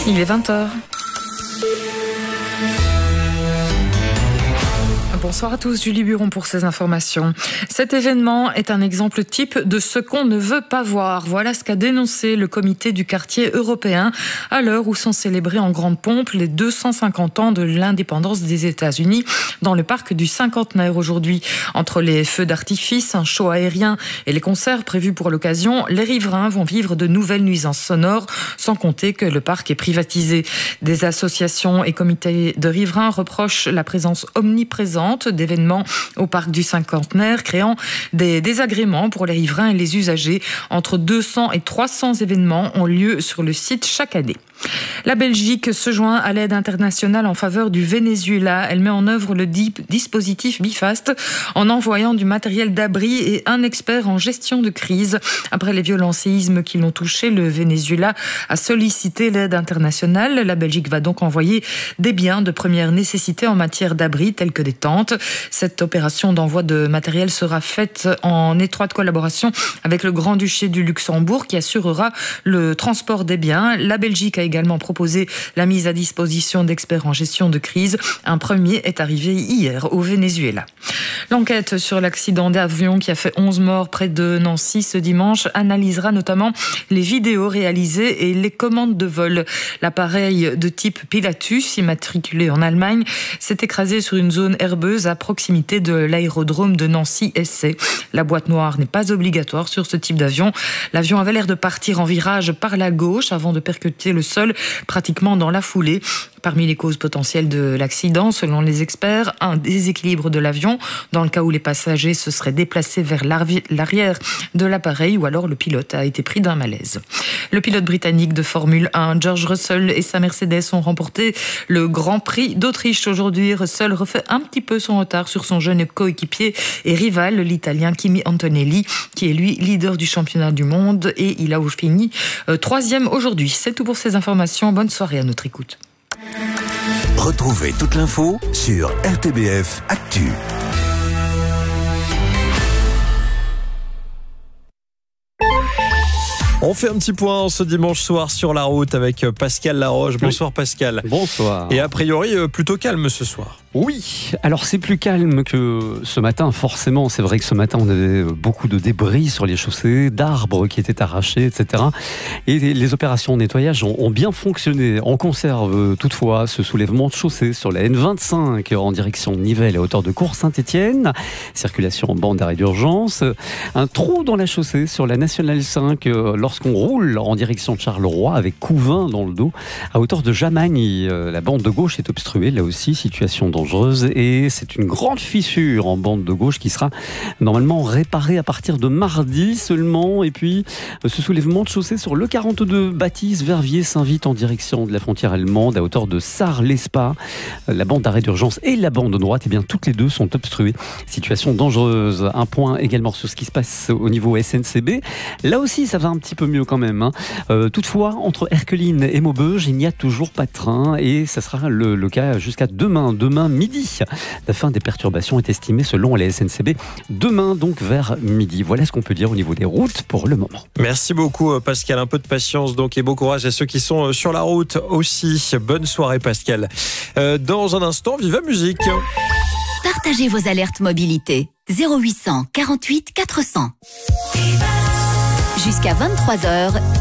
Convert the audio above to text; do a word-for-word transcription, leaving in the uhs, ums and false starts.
Il est vingt heures. Bonsoir à tous, Julie Buron pour ces informations. Cet événement est un exemple type de ce qu'on ne veut pas voir. Voilà ce qu'a dénoncé le comité du quartier européen à l'heure où sont célébrés en grande pompe les deux cent cinquante ans de l'indépendance des États-Unis dans le parc du Cinquantenaire aujourd'hui. Entre les feux d'artifice, un show aérien et les concerts prévus pour l'occasion, les riverains vont vivre de nouvelles nuisances sonores, sans compter que le parc est privatisé. Des associations et comités de riverains reprochent la présence omniprésente d'événements au parc du Cinquantenaire, créant des désagréments pour les riverains et les usagers. Entre deux cents et trois cents événements ont lieu sur le site chaque année. La Belgique se joint à l'aide internationale en faveur du Venezuela. Elle met en œuvre le dispositif Bifast en envoyant du matériel d'abri et un expert en gestion de crise. Après les violents séismes qui l'ont touché, le Venezuela a sollicité l'aide internationale. La Belgique va donc envoyer des biens de première nécessité en matière d'abri, tels que des tentes. Cette opération d'envoi de matériel sera faite en étroite collaboration avec le Grand-Duché du Luxembourg qui assurera le transport des biens. La Belgique a également proposé la mise à disposition d'experts en gestion de crise. Un premier est arrivé hier au Venezuela. L'enquête sur l'accident d'avion qui a fait onze morts près de Nancy ce dimanche analysera notamment les vidéos réalisées et les commandes de vol. L'appareil de type Pilatus, immatriculé en Allemagne, s'est écrasé sur une zone herbeuse à proximité de l'aérodrome de Nancy-Essay. La boîte noire n'est pas obligatoire sur ce type d'avion. L'avion avait l'air de partir en virage par la gauche avant de percuter le sol pratiquement dans la foulée. Parmi les causes potentielles de l'accident, selon les experts, un déséquilibre de l'avion, dans le cas où les passagers se seraient déplacés vers l'arrière de l'appareil, ou alors le pilote a été pris d'un malaise. Le pilote britannique de Formule un, George Russell, et sa Mercedes ont remporté le Grand Prix d'Autriche aujourd'hui. Russell refait un petit peu son retard sur son jeune coéquipier et rival, l'Italien Kimi Antonelli, qui est lui leader du championnat du monde, et il a fini euh, troisième aujourd'hui. C'est tout pour ces informations. Bonne soirée à notre écoute. Retrouvez toute l'info sur R T B F Actu. On fait un petit point ce dimanche soir sur la route avec Pascal Laroche. Bonsoir oui. Pascal. Bonsoir. Et a priori plutôt calme ce soir. Oui, alors c'est plus calme que ce matin, forcément. C'est vrai que ce matin, on avait beaucoup de débris sur les chaussées, d'arbres qui étaient arrachés, et cetera. Et les opérations de nettoyage ont bien fonctionné. On conserve toutefois ce soulèvement de chaussée sur la N vingt-cinq en direction de Nivelles à hauteur de Cours-Saint-Étienne. Circulation en bande d'arrêt d'urgence. Un trou dans la chaussée sur la Nationale cinq lorsqu'on roule en direction de Charleroi avec Couvin dans le dos à hauteur de Jamagne. La bande de gauche est obstruée, là aussi, situation dangereuse. Et c'est une grande fissure en bande de gauche qui sera normalement réparée à partir de mardi seulement. Et puis ce soulèvement de chaussée sur le quarante-deux Baptiste Verviers Saint-Vite en direction de la frontière allemande à hauteur de Sarre-l'Espa. La bande d'arrêt d'urgence et la bande de droite, eh bien toutes les deux sont obstruées. Situation dangereuse. Un point également sur ce qui se passe au niveau S N C B. Là aussi ça va un petit peu mieux quand même. Hein. Euh, toutefois entre Erqueline et Maubeuge, il n'y a toujours pas de train et ça sera le, le cas jusqu'à demain. Demain midi. La fin des perturbations est estimée selon les S N C B demain, donc vers midi. Voilà ce qu'on peut dire au niveau des routes pour le moment. Merci beaucoup Pascal, un peu de patience donc et bon courage à ceux qui sont sur la route aussi. Bonne soirée Pascal. Euh, dans un instant, Viva Musique. Partagez vos alertes mobilité. zéro huit cent quarante-huit quatre cents. Jusqu'à vingt-trois heures.